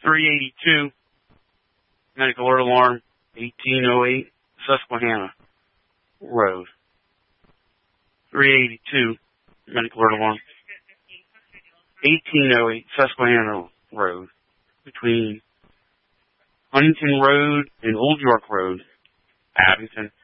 382, medical alert alarm, 1808 Susquehanna Road. 382, medical alert alarm, 1808 Susquehanna Road, between Huntington Road and Old York Road, Abington.